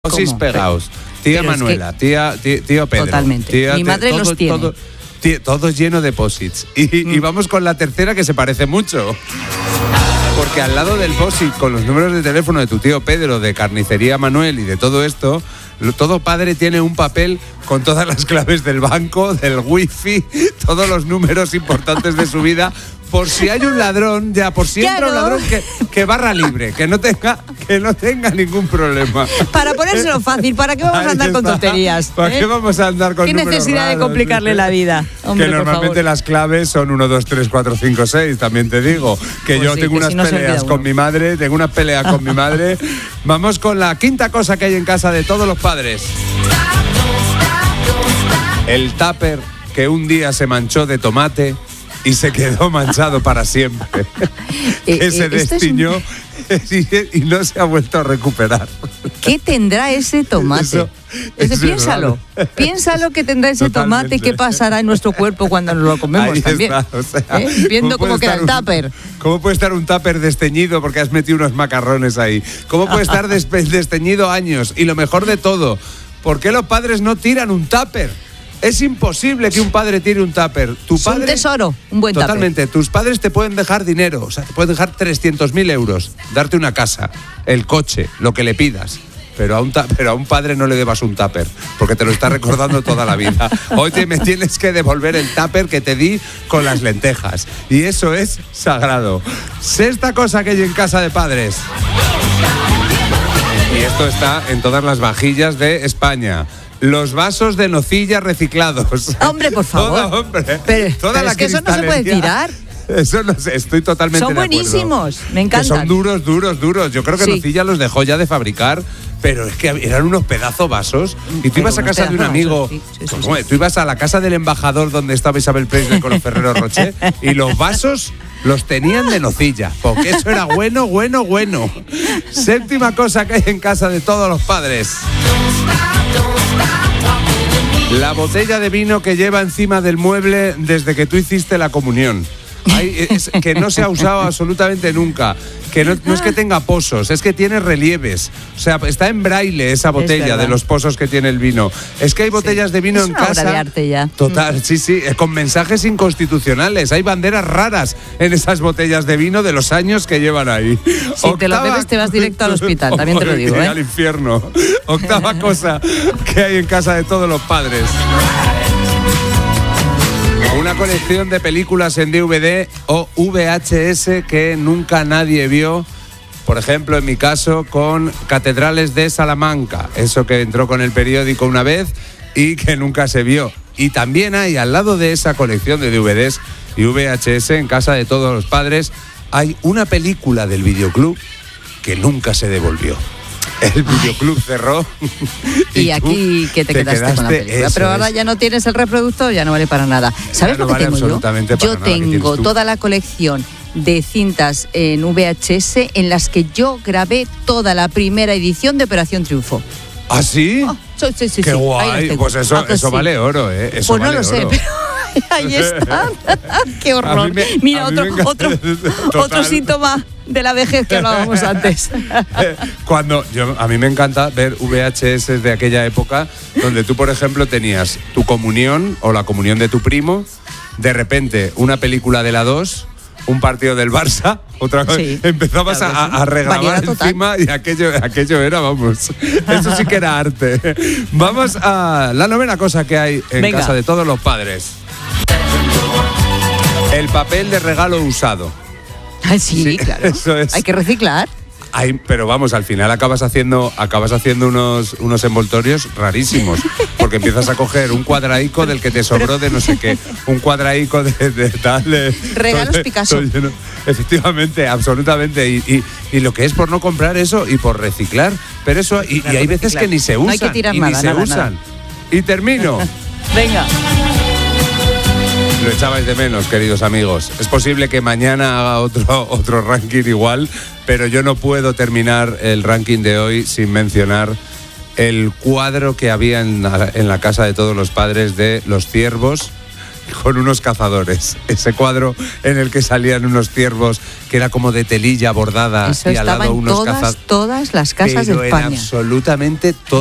Posis pegados. Tía pero Manuela, tío Pedro. Totalmente. Mi madre los tiene. Todo lleno de posits. Y vamos con la tercera, que se parece mucho. Porque al lado del posit, con los números de teléfono de tu tío Pedro, de Carnicería Manuel y de todo esto, todo padre tiene un papel con todas las claves del banco, del wifi, todos los números importantes de su vida, por si hay un ladrón, por si entra un ladrón que barra libre, que no tenga ningún problema. Para ponérselo fácil, ¿para qué vamos a andar con tonterías? ¿Para qué vamos a andar con números ¿Qué necesidad raros? De complicarle la vida? Hombre, que normalmente las claves son 1, 2, 3, 4, 5, 6, también te digo. Que pues yo sí, tengo unas peleas con mi madre, Vamos con la quinta cosa que hay en casa de todos los padres. El tupper que un día se manchó de tomate y se quedó manchado para siempre. Que se destiñó y no se ha vuelto a recuperar. ¿Qué tendrá ese tomate? Piénsalo que tendrá ese tomate y qué pasará en nuestro cuerpo cuando nos lo comemos. Ahí también. Está, o sea, viendo cómo queda el tupper. ¿Cómo puede estar un tupper desteñido porque has metido unos macarrones ahí? ¿Cómo puede estar desteñido años? Y lo mejor de todo, ¿por qué los padres no tiran un tupper? Es imposible que un padre tire un tupper. Es un tesoro, un buen tupper. Totalmente. Tus padres te pueden dejar dinero, o sea, te pueden dejar 300.000 euros, darte una casa, el coche, lo que le pidas. Pero a un padre no le debas un tupper, porque te lo está recordando toda la vida. Oye, me tienes que devolver el tupper que te di con las lentejas. Y eso es sagrado. Sexta cosa que hay en casa de padres. Y esto está en todas las vajillas de España. Los vasos de nocilla reciclados. Hombre, por favor. Pero es que eso no se puede tirar. Eso no sé, estoy totalmente de acuerdo. Son buenísimos, me encantan. Que son duros. Yo creo que Nocilla los dejó ya de fabricar, pero es que eran unos pedazos vasos. Y tú ibas a casa de un amigo, tú ibas a la casa del embajador donde estaba Isabel Presley con los Ferrero Rocher, y los vasos los tenían de nocilla, porque eso era bueno. Séptima cosa que hay en casa de todos los padres. La botella de vino que lleva encima del mueble desde que tú hiciste la comunión. Que no se ha usado absolutamente nunca. Que no es que tenga pozos, es que tiene relieves. O sea, está en braille esa botella de los pozos que tiene el vino. Es que hay botellas de vino en casa. Es una obra de arte ya. Total, sí, con mensajes inconstitucionales. Hay banderas raras en esas botellas de vino de los años que llevan ahí. Si te lo bebes te vas directo al hospital, también te lo digo. Al infierno. Octava cosa que hay en casa de todos los padres. Una colección de películas en DVD o VHS que nunca nadie vio. Por ejemplo, en mi caso, con Catedrales de Salamanca. Eso que entró con el periódico una vez y que nunca se vio. Y también hay, al lado de esa colección de DVDs y VHS, en casa de todos los padres, hay una película del videoclub que nunca se devolvió. El videoclub cerró. Y aquí que te quedaste con la película. Pero ahora ya no tienes el reproductor, ya no vale para nada. ¿Sabes lo que tengo yo? Yo tengo toda la colección de cintas en VHS en las que yo grabé toda la primera edición de Operación Triunfo. ¿Ah, sí? Sí. Qué guay. Pues eso vale oro, ¿eh? Eso pues no vale lo sé, oro. pero ahí está. Qué horror. Mira, otro síntoma de la vejez que hablábamos antes. A mí me encanta ver VHS de aquella época donde tú, por ejemplo, tenías tu comunión o la comunión de tu primo, de repente una película de la 2, un partido del Barça, otra cosa, empezabas a regrabar encima y aquello era, vamos, eso sí que era arte. Vamos a la novena cosa que hay en casa de todos los padres. El papel de regalo usado. Sí, claro. Eso es. Hay que reciclar. Pero vamos, al final acabas haciendo unos envoltorios rarísimos, porque empiezas a coger un cuadraico del que te sobró de no sé qué, un cuadraico de tal. Regalos Picasso. Efectivamente, absolutamente. Y lo que es por no comprar eso y por reciclar. Pero eso, y hay veces que ni se usan. No hay que tirar y nada, ni se usan. Y termino. Venga. Lo echabais de menos, queridos amigos. Es posible que mañana haga otro ranking igual, pero yo no puedo terminar el ranking de hoy sin mencionar el cuadro que había en la casa de todos los padres de los ciervos con unos cazadores. Ese cuadro en el que salían unos ciervos que era como de telilla bordada. Eso y al lado unos todas las casas de España. En absolutamente todas